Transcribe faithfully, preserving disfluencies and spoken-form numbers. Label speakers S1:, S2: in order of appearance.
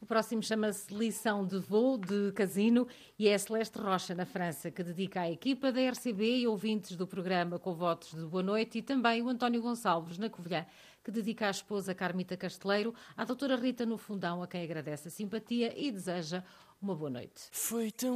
S1: O próximo chama-se Lição de Voo de Casino e é a Celeste Rocha, na França, que dedica à equipa da R C B e ouvintes do programa com votos de boa noite, e também o António Gonçalves, na Covilhã, que dedica à esposa Carmita Casteleiro, à doutora Rita no Fundão, a quem agradece a simpatia e deseja uma boa noite.
S2: Foi tão